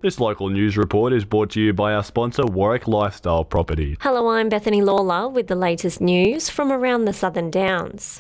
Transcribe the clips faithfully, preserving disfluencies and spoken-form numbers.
This local news report is brought to you by our sponsor, Warwick Lifestyle Property. Hello, I'm Bethany Lawler with the latest news from around the Southern Downs.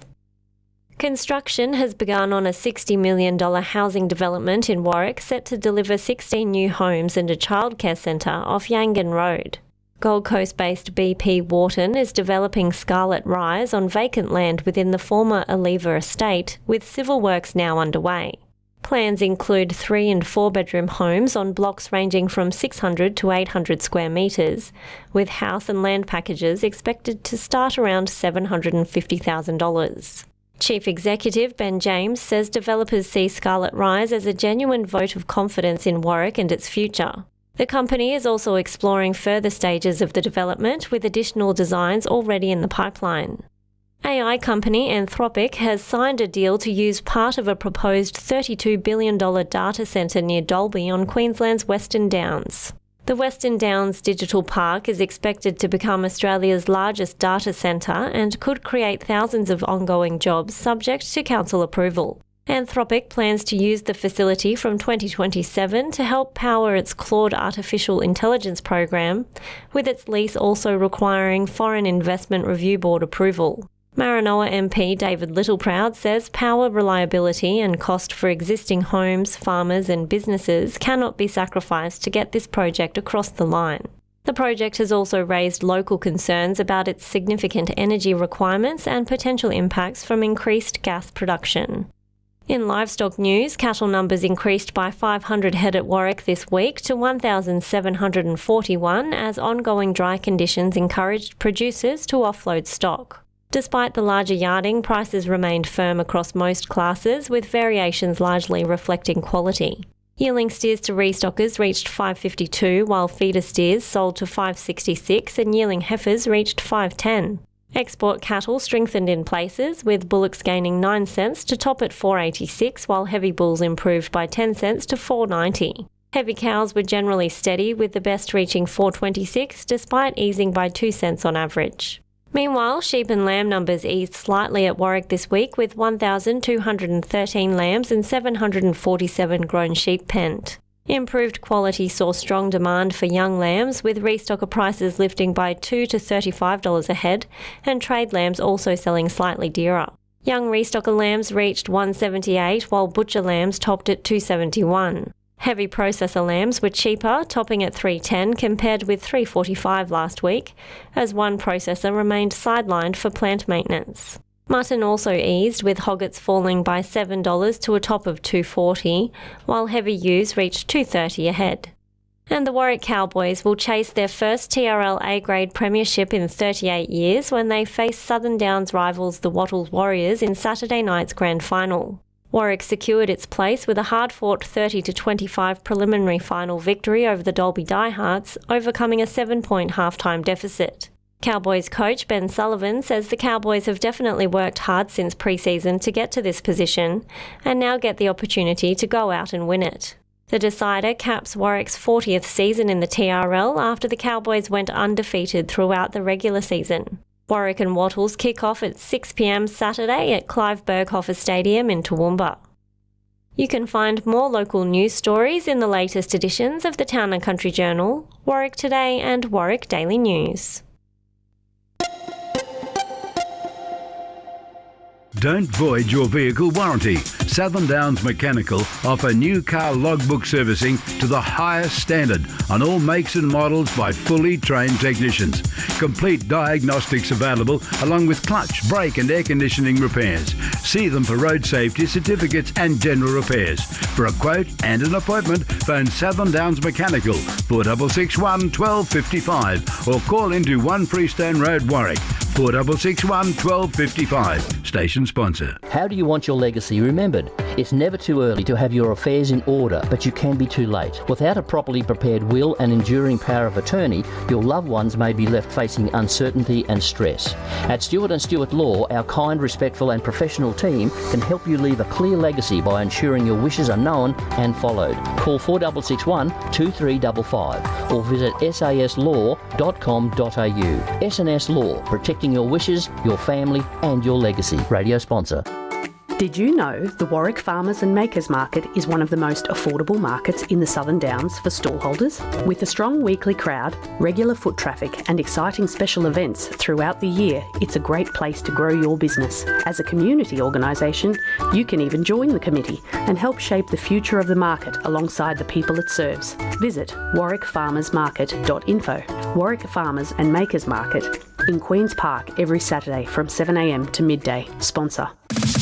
Construction has begun on a sixty million dollars housing development in Warwick set to deliver sixteen new homes and a childcare centre off Yangon Road. Gold Coast-based B P Wharton is developing Scarlet Rise on vacant land within the former Aliva estate, with civil works now underway. Plans include three and four bedroom homes on blocks ranging from six hundred to eight hundred square metres, with house and land packages expected to start around seven hundred fifty thousand dollars. Chief Executive Ben James says developers see Scarlet Rise as a genuine vote of confidence in Warwick and its future. The company is also exploring further stages of the development, with additional designs already in the pipeline. A I company Anthropic has signed a deal to use part of a proposed thirty-two billion dollars data centre near Dalby on Queensland's Western Downs. The Western Downs Digital Park is expected to become Australia's largest data centre and could create thousands of ongoing jobs subject to council approval. Anthropic plans to use the facility from twenty twenty-seven to help power its Claude artificial intelligence program, with its lease also requiring Foreign Investment Review Board approval. Maranoa M P David Littleproud says power reliability and cost for existing homes, farmers and businesses cannot be sacrificed to get this project across the line. The project has also raised local concerns about its significant energy requirements and potential impacts from increased gas production. In livestock news, cattle numbers increased by five hundred head at Warwick this week to one thousand seven hundred forty-one as ongoing dry conditions encouraged producers to offload stock. Despite the larger yarding, prices remained firm across most classes, with variations largely reflecting quality. Yearling steers to restockers reached five fifty-two, while feeder steers sold to five sixty-six and yearling heifers reached five ten. Export cattle strengthened in places, with bullocks gaining nine cents to top at four eighty-six, while heavy bulls improved by ten cents to four ninety. Heavy cows were generally steady, with the best reaching four twenty-six despite easing by two cents on average. Meanwhile, sheep and lamb numbers eased slightly at Warwick this week, with one thousand two hundred thirteen lambs and seven hundred forty-seven grown sheep penned. Improved quality saw strong demand for young lambs, with restocker prices lifting by two to thirty-five dollars a head, and trade lambs also selling slightly dearer. Young restocker lambs reached one seventy-eight, while butcher lambs topped at two seventy-one. Heavy processor lambs were cheaper, topping at three ten compared with three forty-five last week, as one processor remained sidelined for plant maintenance. Mutton also eased, with hoggets falling by seven dollars to a top of two forty, while heavy ewes reached two thirty a head. And the Warwick Cowboys will chase their first T R L A-grade premiership in thirty-eight years when they face Southern Downs rivals the Wattles Warriors in Saturday night's grand final. Warwick secured its place with a hard-fought thirty to twenty-five preliminary final victory over the Dalby Diehards, overcoming a seven-point halftime deficit. Cowboys coach Ben Sullivan says the Cowboys have definitely worked hard since pre-season to get to this position, and now get the opportunity to go out and win it. The decider caps Warwick's fortieth season in the T R L after the Cowboys went undefeated throughout the regular season. Warwick and Wattles kick off at six p m Saturday at Clive Berghofer Stadium in Toowoomba. You can find more local news stories in the latest editions of the Town and Country Journal, Warwick Today and Warwick Daily News. Don't void your vehicle warranty. Southern Downs Mechanical offer new car logbook servicing to the highest standard on all makes and models by fully trained technicians. Complete diagnostics available along with clutch, brake and air conditioning repairs. See them for road safety certificates and general repairs. For a quote and an appointment, phone Southern Downs Mechanical four six six one, one two five five or call into one Freestone Road, Warwick four six six one, one two five five. Station sponsor. How do you want your legacy remembered? It's never too early to have your affairs in order, but you can be too late. Without a properly prepared will and enduring power of attorney, your loved ones may be left facing uncertainty and stress. At Stewart and Stewart Law, our kind, respectful and professional team can help you leave a clear legacy by ensuring your wishes are known and followed. Call four six six one, two three five five or visit s a s law dot com dot a u. S and S Law, protecting your wishes, your family and your legacy. Radio sponsor. Did you know the Warwick Farmers and Makers Market is one of the most affordable markets in the Southern Downs for stallholders? With a strong weekly crowd, regular foot traffic and exciting special events throughout the year, it's a great place to grow your business. As a community organisation, you can even join the committee and help shape the future of the market alongside the people it serves. Visit warwick farmers market dot info. Warwick Farmers and Makers Market in Queen's Park every Saturday from seven a m to midday. Sponsor.